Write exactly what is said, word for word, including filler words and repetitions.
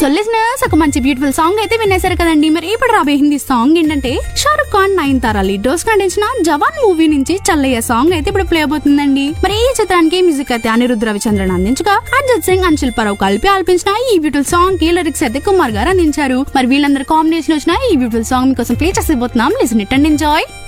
So listeners, ఒక మంచి beautiful song అయితే వినేశారు కదండి. మరి ఇప్పుడు రాబోయే హిందీ సాంగ్ ఏంటంటే షారుఖ్ ఖాన్, నయనతార లీడ్ రోల్స్ నటించిన జవాన్ మూవీ నుంచి చల్లయ్య సాంగ్ అయితే ఇప్పుడు ప్లే అవుతుందండి. మరి ఈ చిత్రానికి మ్యూజిక్ అయితే అనిరుద్ధ్ రవిచంద్రన్ అందించగా అర్జిత్ సింగ్ అండ్ శిల్పారావు కలిపి ఆలపించిన ఈ బ్యూటిఫుల్ సాంగ్ కి లిరిక్స్ అయితే కుమార్ గారు అందించారు. మరి వీళ్ళందరూ కాంబినేషన్ వచ్చిన ఈ బ్యూటిఫుల్ సాంగ్ మీకోసం play చేసిపోతున్నాం. Listen it and enjoy.